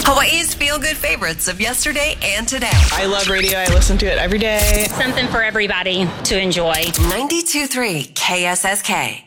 Hawaii's feel-good favorites of yesterday and today. I love radio. I listen to it every day. Something for everybody to enjoy. 92.3 KSSK.